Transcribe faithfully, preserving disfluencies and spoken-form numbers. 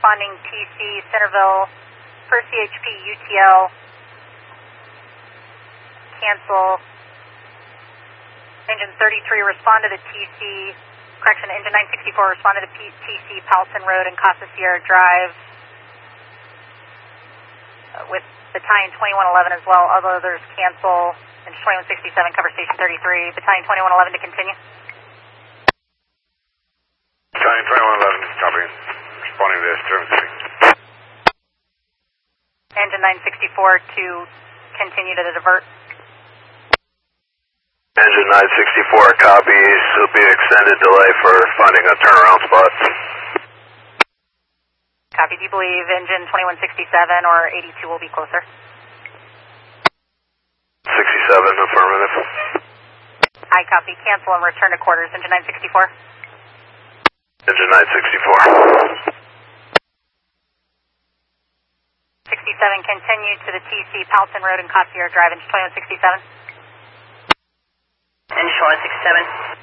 responding T C Centerville per C H P U T L. Cancel. Engine thirty-three respond to the T C, correction, engine nine sixty-four respond to the T C Powelson Road and Casa Sierra Drive uh, with Battalion twenty-one eleven as well. Other others cancel. Engine twenty-one sixty-seven cover station thirty-three. Battalion twenty-one eleven to continue. Battalion twenty-one eleven, copy. Responding to this turn three. Engine nine sixty-four to continue to the divert. Engine nine sixty-four copies. Will be extended delay for finding a turnaround spot. Copy. Do you believe engine twenty-one sixty-seven or eighty-two will be closer? sixty-seven, affirmative. I copy. Cancel and return to quarters. Engine nine sixty-four. Engine nine sixty-four. sixty-seven, continue to the T C Powelson Road and Casa Sierra Drive. Engine twenty-one sixty-seven. Engine twenty-one sixty-seven.